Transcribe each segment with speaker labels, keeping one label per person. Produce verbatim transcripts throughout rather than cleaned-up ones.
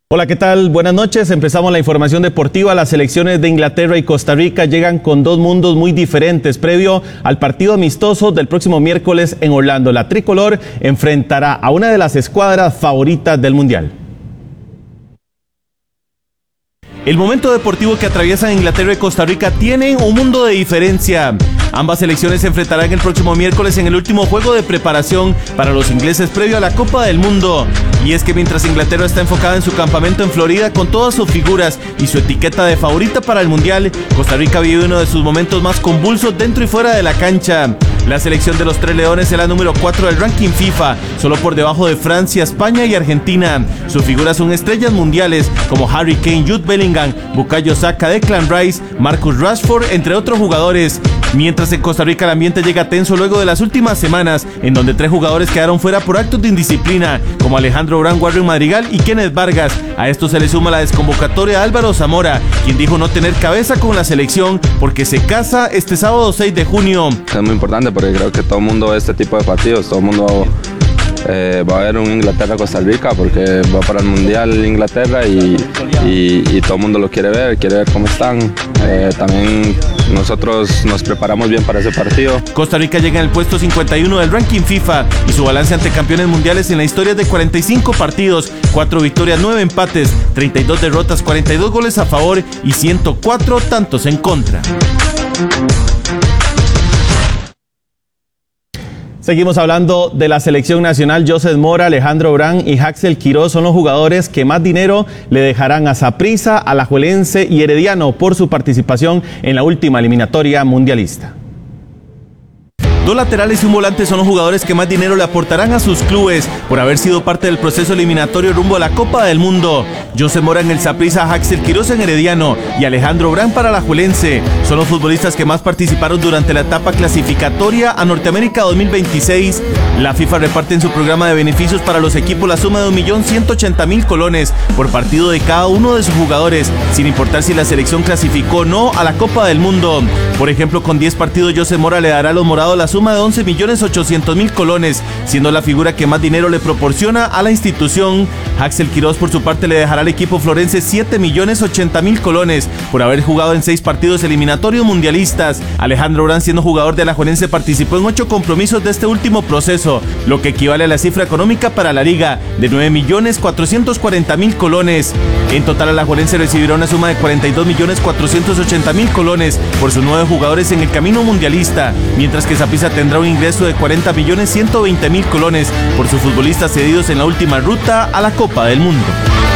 Speaker 1: Hola, ¿qué tal? Buenas noches. Empezamos la información deportiva. Las selecciones de Inglaterra y Costa Rica llegan con dos mundos muy diferentes previo al partido amistoso del próximo miércoles en Orlando. La tricolor enfrentará a una de las escuadras favoritas del Mundial. El momento deportivo que atraviesan Inglaterra y Costa Rica tienen un mundo de diferencia. Ambas selecciones se enfrentarán el próximo miércoles en el último juego de preparación para los ingleses previo a la Copa del Mundo. Y es que mientras Inglaterra está enfocada en su campamento en Florida con todas sus figuras y su etiqueta de favorita para el Mundial, Costa Rica vive uno de sus momentos más convulsos dentro y fuera de la cancha. La selección de los Tres Leones es la número cuatro del ranking FIFA, solo por debajo de Francia, España y Argentina. Sus figuras son estrellas mundiales como Harry Kane, Jude Bellingham, Bukayo Saka, Declan Rice, Marcus Rashford, entre otros jugadores. Mientras en Costa Rica el ambiente llega tenso luego de las últimas semanas, en donde tres jugadores quedaron fuera por actos de indisciplina, como Alejandro Brown, Warren Madrigal y Kenneth Vargas. A esto se le suma la desconvocatoria de Álvaro Zamora, quien dijo no tener cabeza con la selección porque se casa este sábado seis de junio.
Speaker 2: Es muy importante porque creo que todo el mundo ve este tipo de partidos, todo el mundo eh, va a ver un Inglaterra-Costa Rica porque va para el Mundial Inglaterra y, y, y todo el mundo lo quiere ver, quiere ver cómo están. Eh, también nosotros nos preparamos bien para ese partido.
Speaker 1: Costa Rica llega en el puesto cincuenta y uno del ranking FIFA y su balance ante campeones mundiales en la historia es de cuarenta y cinco partidos, cuatro victorias, nueve empates, treinta y dos derrotas, cuarenta y dos goles a favor y ciento cuatro tantos en contra. Seguimos hablando de la selección nacional. Joseph Mora, Alejandro Brown y Haxel Quiroz son los jugadores que más dinero le dejarán a Saprissa, Alajuelense y Herediano por su participación en la última eliminatoria mundialista. Dos laterales y un volante son los jugadores que más dinero le aportarán a sus clubes por haber sido parte del proceso eliminatorio rumbo a la Copa del Mundo. Joseph Mora en el Saprissa, Haxel Quiroz en Herediano y Alejandro Brown para Alajuelense. Son los futbolistas que más participaron durante la etapa clasificatoria a Norteamérica dos mil veintiséis. La FIFA reparte en su programa de beneficios para los equipos la suma de un millón ciento ochenta mil colones por partido de cada uno de sus jugadores, sin importar si la selección clasificó o no a la Copa del Mundo. Por ejemplo, con diez partidos, Joseph Mora le dará a los morados la suma de once millones ochocientos mil colones, siendo la figura que más dinero le proporciona a la institución. Haxel Quiroz por su parte le dejará al equipo florense siete millones ochenta mil colones por haber jugado en seis partidos eliminatorios mundialistas. Alejandro Brown, siendo jugador de Alajuelense, participó en ocho compromisos de este último proceso, lo que equivale a la cifra económica para la liga de nueve millones cuatrocientos cuarenta mil colones. En total, Alajuelense recibirá una suma de cuarenta y dos millones cuatrocientos ochenta mil colones por sus nueve jugadores en el camino mundialista, mientras que Saprissa tendrá un ingreso de cuarenta millones ciento veinte mil colones por sus futbolistas cedidos en la última ruta a la Copa del Mundo.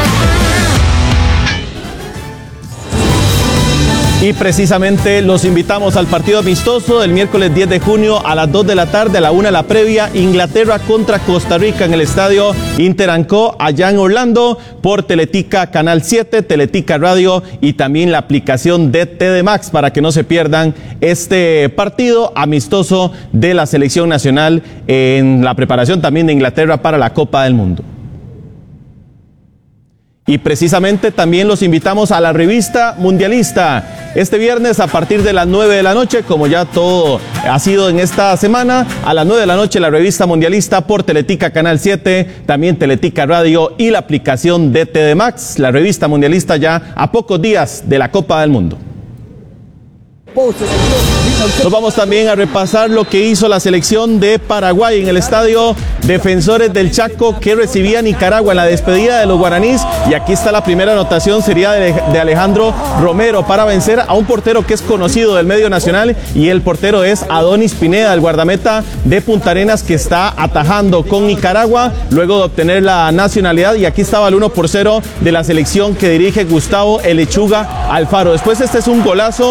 Speaker 1: Y precisamente los invitamos al partido amistoso del miércoles diez de junio a las dos de la tarde, a la una la previa, Inglaterra contra Costa Rica en el estadio Inter and Co allá en Orlando por Teletica Canal siete, Teletica Radio y también la aplicación de T D Max para que no se pierdan este partido amistoso de la selección nacional en la preparación también de Inglaterra para la Copa del Mundo. Y precisamente también los invitamos a la revista mundialista. Este viernes a partir de las nueve de la noche, como ya todo ha sido en esta semana, a las nueve de la noche la revista mundialista por Teletica Canal siete, también Teletica Radio y la aplicación de T D Max. La revista mundialista ya a pocos días de la Copa del Mundo. Nos vamos también a repasar lo que hizo la selección de Paraguay en el estadio Defensores del Chaco que recibía a Nicaragua en la despedida de los guaraníes. Y aquí está la primera anotación, sería de, de Alejandro Romero para vencer a un portero que es conocido del medio nacional y el portero es Adonis Pineda, el guardameta de Punta Arenas que está atajando con Nicaragua luego de obtener la nacionalidad. Y aquí estaba el uno por cero de la selección que dirige Gustavo El Lechuga Alfaro. Después este es un golazo